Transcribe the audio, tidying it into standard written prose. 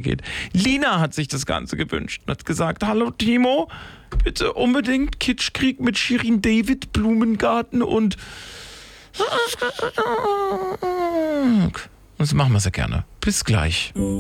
weitergeht. Lina hat sich das Ganze gewünscht und hat gesagt, hallo Timo, bitte unbedingt Kitschkrieg mit Shirin David, Blumengarten und das machen wir sehr gerne. Bis gleich.